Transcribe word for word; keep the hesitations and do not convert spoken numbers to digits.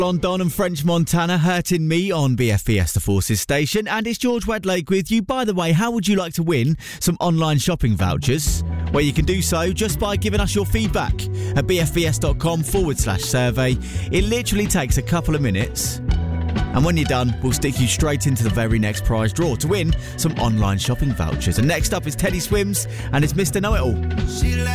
London and French Montana hurting me on B F Fiesta Forces station, and it's George Wedlake with you. By the way, how would you like to win some online shopping vouchers? Well, you can do so just by giving us your feedback at bfvs.com forward slash survey. It literally takes a couple of minutes, and when you're done, we'll stick you straight into the very next prize draw to win some online shopping vouchers. And next up is Teddy Swims, and it's Mister Know-It-All.